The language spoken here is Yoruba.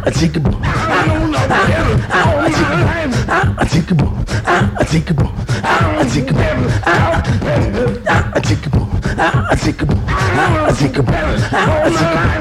a tickable, a tickable, a tickable, a tickable, a tickable, a tickable, a tickable, a tickable, a tickable.